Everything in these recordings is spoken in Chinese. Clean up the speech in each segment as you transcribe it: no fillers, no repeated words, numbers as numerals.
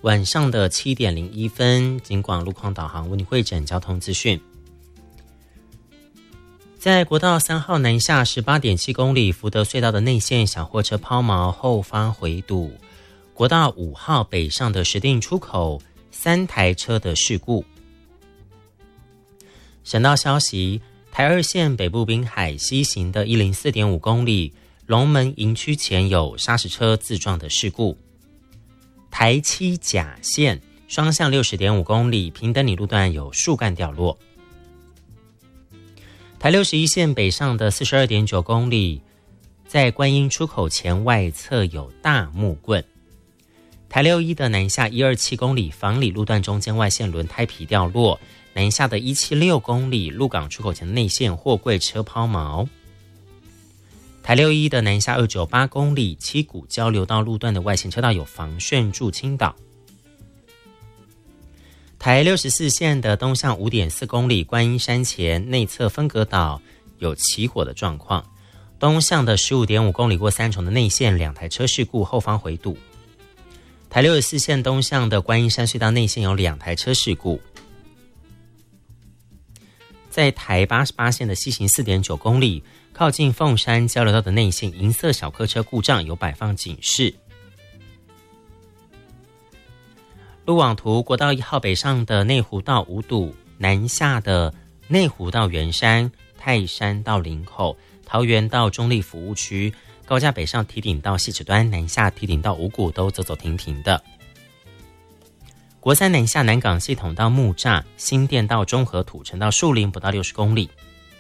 晚上的7点01分，警广路况导航为你汇整交通资讯。在国道3号南下 18.7 公里福德隧道的内线小货车抛锚后方回堵，国道5号北上的石碇出口3台车的事故。省道消息，台2线北部滨海西行的104.5公里龙门营区前有砂石车自撞的事故。台7甲线双向 60.5 公里平等里路段有树干掉落。台61线北上的 42.9 公里在观音出口前外侧有大木棍。台61的南下127公里房里路段中间外线轮胎皮掉落，南下的176公里鹿港出口前的内线货柜车抛锚。台61的南下298公里七股交流道路段的外线车道有防汛助倾倒。台64线的东向 5.4 公里观音山前内侧分隔岛有起火的状况，东向的 15.5 公里过三重的内线2台车事故后方回堵。台64线东向的观音山隧道内线有2台车事故。在台88线的西行 4.9 公里靠近凤山交流道的内线银色小客车故障有摆放警示。路网图，国道1号北上的内湖到五堵，南下的内湖到圆山、泰山到林口、桃园到中立服务区，高架北上堤顶到汐止端，南下堤顶到五股都走走停停的。国3南下南港系统到木栅，新店到中和土城到树林不到60公里。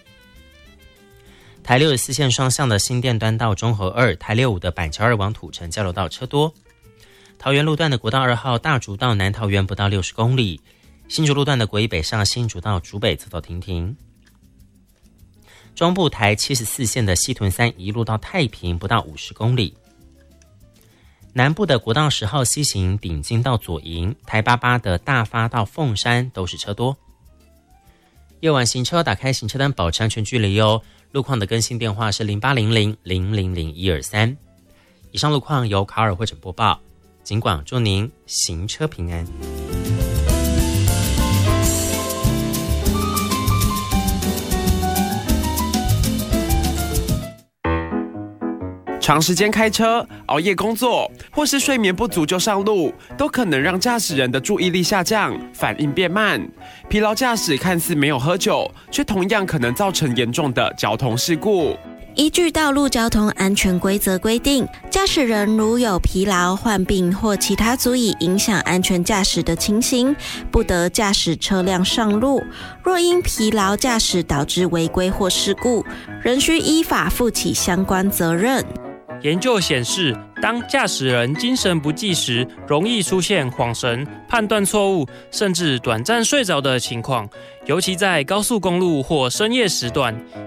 台64线双向的新店端到中和2，台65的板桥2往土城交流道车多。桃园路段的国道2号大竹到南桃园不到60公里，新竹路段的国一北上新竹到竹北走走停停。中部台74线的西屯3一路到太平不到50公里。南部的国道10号西行顶金到左营，台88的大发到凤山都是车多。夜晚行车打开行车灯保持安全距离哦。路况的更新电话是0800000123。以上路况由卡尔汇整播报，警广祝您行车平安。 长时间开车、熬夜工作，或是睡眠不足就上路，都可能让驾驶人的注意力下降，反应变慢。疲劳驾驶看似没有喝酒，却同样可能造成严重的交通事故。 依据道路交通安全规则规定，驾驶人如有疲劳、患病或其他足以影响安全驾驶的情形，不得驾驶车辆上路。若因疲劳驾驶导致违规或事故，仍需依法负起相关责任。 研究显示，当驾驶人精神不济时，容易出现恍神、判断错误，甚至短暂睡着的情况，尤其在高速公路或深夜时段。